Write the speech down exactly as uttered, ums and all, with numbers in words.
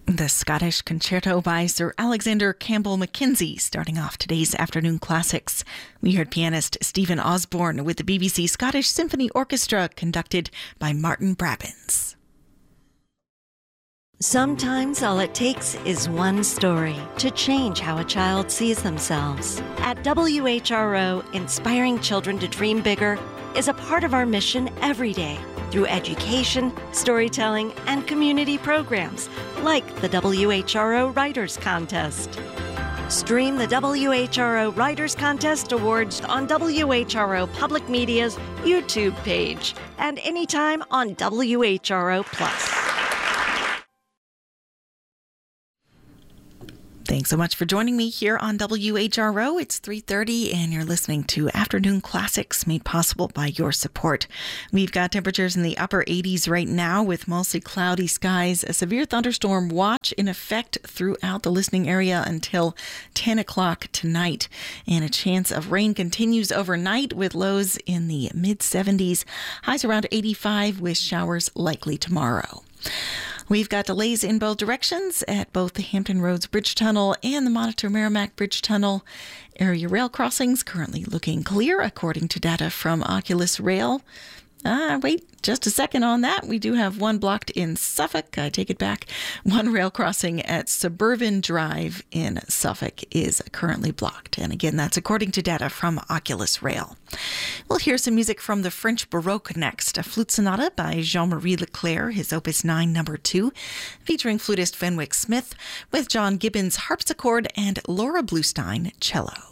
The Scottish Concerto by Sir Alexander Campbell Mackenzie, starting off today's afternoon classics. We heard pianist Stephen Osborne with the B B C Scottish Symphony Orchestra, conducted by Martin Brabbins. Sometimes all it takes is one story to change how a child sees themselves. At W H R O, inspiring children to dream bigger is a part of our mission every day through education, storytelling, and community programs like the W H R O Writers Contest. Stream the W H R O Writers Contest Awards on W H R O Public Media's YouTube page and anytime on W H R O Plus. Thanks so much for joining me here on W H R O. It's three thirty and you're listening to Afternoon Classics, made possible by your support. We've got temperatures in the upper eighties right now with mostly cloudy skies, a severe thunderstorm watch in effect throughout the listening area until ten o'clock tonight. And a chance of rain continues overnight with lows in the mid seventies, highs around eighty-five with showers likely tomorrow. We've got delays in both directions at both the Hampton Roads Bridge Tunnel and the Monitor Merrimack Bridge Tunnel. Area rail crossings currently looking clear, according to data from Oculus Rail. Ah, wait just a second on that. We do have one blocked in Suffolk. I take it back. One rail crossing at Suburban Drive in Suffolk is currently blocked. And again, that's according to data from Oculus Rail. We'll hear some music from the French Baroque next. A flute sonata by Jean-Marie Leclerc, his Opus nine, number two, featuring flutist Fenwick Smith with John Gibbons harpsichord and Laura Bluestein cello.